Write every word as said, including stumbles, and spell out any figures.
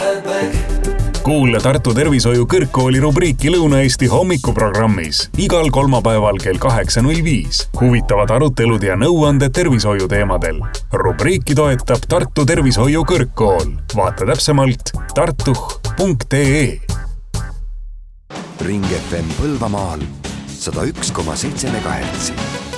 Kuule Tartu Tervishoiu Kõrgkooli rubriiki Lõuna-Eesti hommikuprogrammis igal kolmapäeval kell kaheksa null viis. Huvitavad arutelud ja nõuanded tervishoiu teemadel. Rubriiki toetab Tartu Tervishoiu Kõrgkool. Vaata täpsemalt tartuh punkt ee. Ring F M Põlvamaal sada üks koma seitse megahertsi.